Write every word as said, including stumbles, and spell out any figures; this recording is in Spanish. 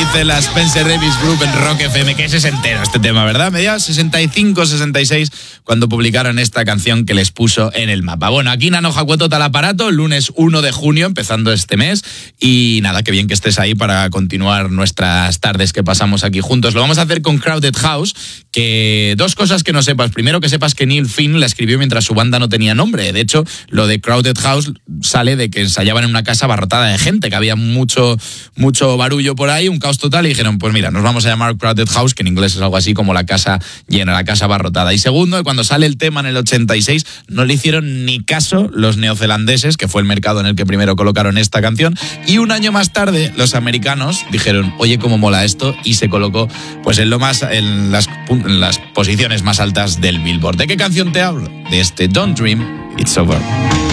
dice la Spencer Davis Group en Rock F M, que es entero este tema, ¿verdad? Medía sesenta y cinco, sesenta y seis cuando publicaron esta canción que les puso en el mapa. Bueno, aquí Nano Hakuoto tal aparato, lunes uno de junio, empezando este mes. Y nada, qué bien que estés ahí para continuar nuestras tardes que pasamos aquí juntos. Lo vamos a hacer con Crowded House, que dos cosas que no sepas. Primero, que sepas que Neil Finn la escribió mientras su banda no tenía nombre. De hecho, lo de Crowded House sale de que ensayaban en una casa abarrotada de gente, que había mucho, mucho barullo por ahí, un caos total, y dijeron, pues mira, nos vamos a llamar Crowded House, que en inglés es algo así como la casa llena, la casa abarrotada. Y segundo, cuando sale el tema en el ochenta y seis, no le hicieron ni caso los neozelandeses, que fue el mercado en el que primero colocaron esta canción, y un año más tarde los americanos dijeron, oye, cómo mola esto, y se colocó pues en lo más en las, en las posiciones más altas del Billboard. ¿De qué canción te hablo? De este Don't Dream It's Over.